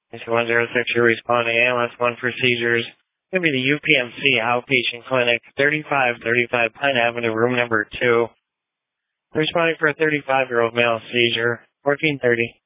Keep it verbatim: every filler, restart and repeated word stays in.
one zero six, you're responding. A L S one for seizures. Going to be the U P M C Outpatient Clinic, thirty-five thirty-five Pine Avenue, room number two. Responding for a thirty-five-year-old male seizure, fourteen thirty.